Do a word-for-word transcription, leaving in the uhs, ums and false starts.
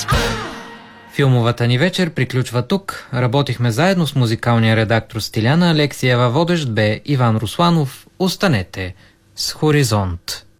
Филмовата ни вечер приключва тук. Работихме заедно с музикалния редактор Стиляна Алексиева, водещ бе Иван Русланов. Останете с Хоризонт.